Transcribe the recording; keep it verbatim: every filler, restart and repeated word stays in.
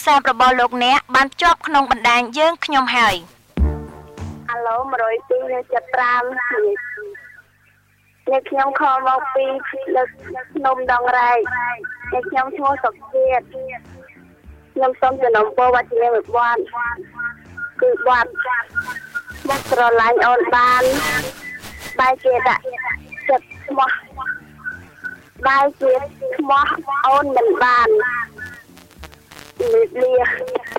សាស្ត្ររបស់លោកអ្នកបានជាប់ក្នុងបណ្ដាញយើងខ្ញុំហើយអាឡូone oh twoនៅចិត្តfiveអ្នកខ្ញុំខលមកពីលើភ្នំដងរែកអ្នកខ្ញុំឈ្មោះសុខជាតិខ្ញុំសូមជំនុំពរវត្តមានមួយបទគឺបទមកស្រឡាញ់អូនបានបែរជាដាក់ចិត្តស្មោះបែរជាស្មោះអូនមិនបានលា